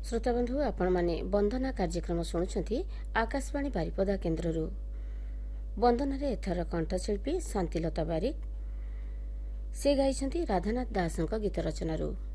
श्रोताबंधु आपण माने वंदना कार्यक्रम शुणुंट आकाशवाणी बारिपदा केन्द्ररू वंदन एथर कंठशिल्पी शांतिलता बारिक से गाई राधानाथ दास गीत रचनारू।